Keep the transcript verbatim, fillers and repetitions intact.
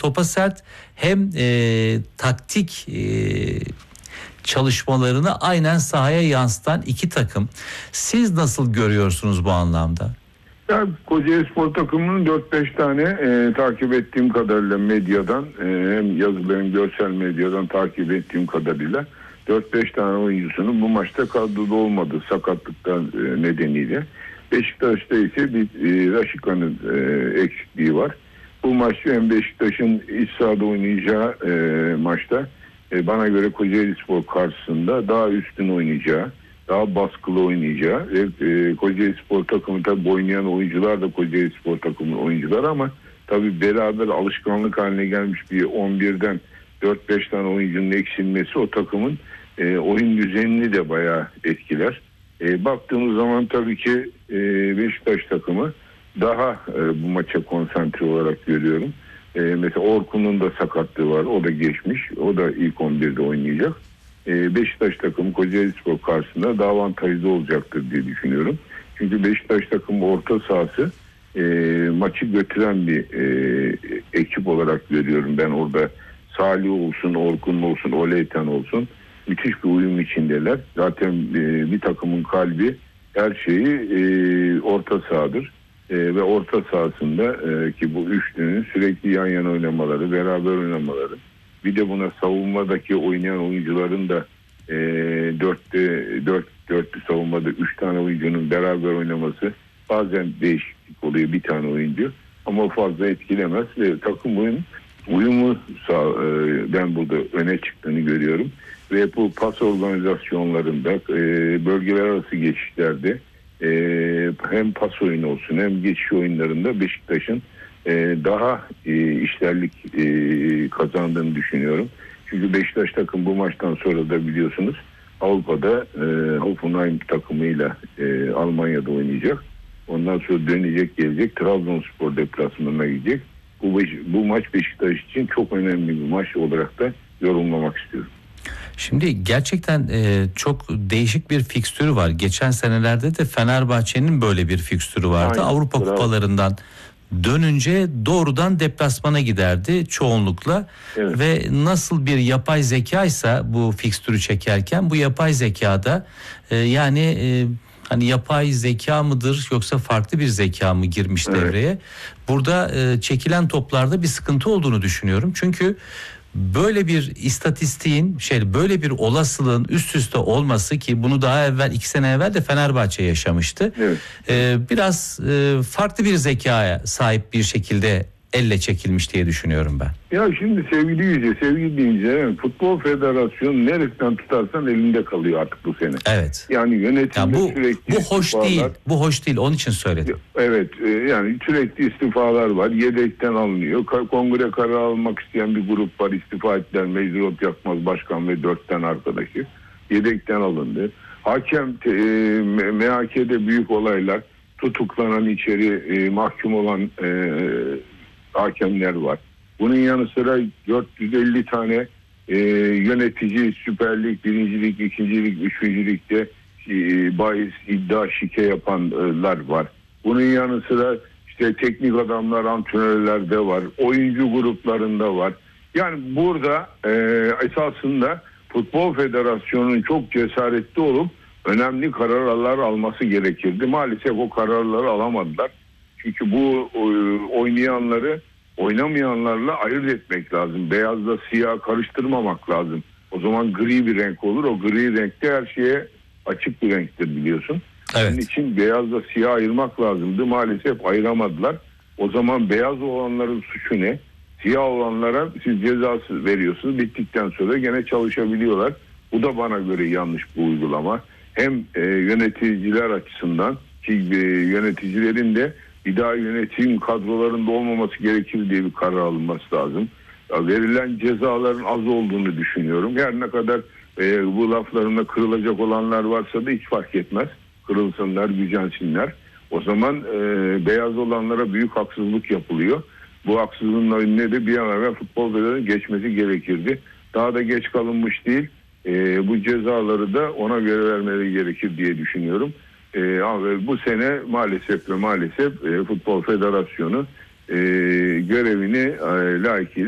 topa sert hem e, taktik e, çalışmalarını aynen sahaya yansıtan iki takım. Siz nasıl görüyorsunuz bu anlamda? Ya, Kocaeli Spor takımının dört beş tane e, takip ettiğim kadarıyla medyadan e, hem yazılı hem görsel medyadan takip ettiğim kadarıyla dört beş tane oyuncusunun bu maçta kadroda olmadığı sakatlıktan e, nedeniyle. Beşiktaş'ta ise bir e, Raşika'nın e, eksikliği var. Bu maç hem Beşiktaş'ın iç sahada oynayacağı e, maçta e, bana göre Kocaeli Spor karşısında daha üstün oynayacağı, daha baskılı oynayacağı. E, Kocaeli Spor takımı tabi oynayan oyuncular da Kocaeli Spor takımının oyuncular ama tabi beraber alışkanlık haline gelmiş bir on birden dört beş tane oyuncunun eksilmesi o takımın e, oyun düzenini de bayağı etkiler. E, baktığımız zaman tabii ki e, Beşiktaş takımı daha e, bu maça konsantre olarak görüyorum. E, mesela Orkun'un da sakatlığı var. O da geçmiş. O da ilk on birde oynayacak. E, Beşiktaş takımı Kocaeli Spor karşısında daha avantajlı olacaktır diye düşünüyorum. Çünkü Beşiktaş takımı orta sahası e, maçı götüren bir e, ekip olarak görüyorum. Ben orada Salih olsun, Orkun olsun, Oleyten olsun. Müthiş bir uyum içindeler. Zaten e, bir takımın kalbi her şeyi e, orta sahadır. E, ve orta sahasında e, ki bu üçlünün sürekli yan yana oynamaları, beraber oynamaları. Bir de buna savunmadaki oynayan oyuncuların da e, dörtte, dört, dörtlü savunmada üç tane oyuncunun beraber oynaması bazen değişiklik oluyor bir tane oyuncu. Ama fazla etkilemez ve takım uyum, uyumu sağ, e, ben burada öne çıktığını görüyorum. Ve bu pas organizasyonlarında, e, bölgeler arası geçişlerde e, hem pas oyunu olsun hem geçiş oyunlarında Beşiktaş'ın e, daha e, işlerlik e, kazandığını düşünüyorum. Çünkü Beşiktaş takım bu maçtan sonra da biliyorsunuz Avrupa'da e, Hoffenheim takımıyla e, Almanya'da oynayacak. Ondan sonra dönecek gelecek Trabzonspor deplasmanına gidecek. Bu, bu maç Beşiktaş için çok önemli bir maç olarak da yorumlamak istiyorum. Şimdi gerçekten e, çok değişik bir fikstürü var. Geçen senelerde de Fenerbahçe'nin böyle bir fikstürü vardı. Aynen, Avrupa bravo. Kupalarından dönünce doğrudan deplasmana giderdi çoğunlukla. Evet. Ve nasıl bir yapay zekaysa bu fikstürü çekerken bu yapay zekada e, yani e, hani yapay zeka mıdır yoksa farklı bir zeka mı girmiş evet. devreye? Burada e, çekilen toplarda bir sıkıntı olduğunu düşünüyorum. Çünkü böyle bir istatistiğin şey böyle bir olasılığın üst üste olması ki bunu daha evvel iki sene evvel de Fenerbahçe yaşamıştı. Evet. Ee, biraz e, farklı bir zekaya sahip bir şekilde elle çekilmiş diye düşünüyorum ben. Ya şimdi sevgili Yüce, sevgili dinleyiciler, Futbol Federasyonu neresinden tutarsan elinde kalıyor artık bu sene. Evet. Yani yönetimde yani bu, sürekli bu hoş istifalar, değil. Bu hoş değil. Onun için söyledim. Evet. Yani sürekli istifalar var. Yedekten alınıyor. Kongre kararı almak isteyen bir grup var. İstifa ettiler. Meczurat Yakmaz Başkan ve dörtten arkadaşı. Yedekten alındı. Hakem e, M H K'de büyük olaylar. Tutuklanan içeri e, mahkum olan e, hakemler var. Bunun yanı sıra dört yüz elli tane e, yönetici Süper Lig, birinci Lig, ikinci Lig, üçüncü Lig'de e, bahis, iddia, şike yapanlar var. Bunun yanı sıra işte teknik adamlar, antrenörler de var. Oyuncu gruplarında var. Yani burada e, esasında Futbol Federasyonu'nun çok cesaretli olup önemli kararlar alması gerekirdi. Maalesef o kararları alamadılar. Çünkü bu oynayanları oynamayanlarla ayırt etmek lazım. Beyazla siyah karıştırmamak lazım. O zaman gri bir renk olur. O gri renkte her şeye açık bir renktir biliyorsun. Evet. Onun için beyazla siyah ayırmak lazımdı. Maalesef ayıramadılar. O zaman beyaz olanların suçu ne? Siyah olanlara siz cezası veriyorsunuz. Bittikten sonra gene çalışabiliyorlar. Bu da bana göre yanlış bir uygulama. Hem e, yöneticiler açısından ki e, yöneticilerin de bir daha yönetim kadrolarında olmaması gerekir diye bir karar alınması lazım. Ya, verilen cezaların az olduğunu düşünüyorum. Her ne kadar e, bu laflarında kırılacak olanlar varsa da hiç fark etmez. Kırılsınlar, gücensinler. O zaman e, beyaz olanlara büyük haksızlık yapılıyor. Bu haksızlığın önüne de bir an evvel futbol federasyonu geçmesi gerekirdi. Daha da geç kalınmış değil. E, bu cezaları da ona göre vermeleri gerekir diye düşünüyorum. E, bu sene maalesef ve maalesef e, Futbol Federasyonu e, görevini e, layıkıyla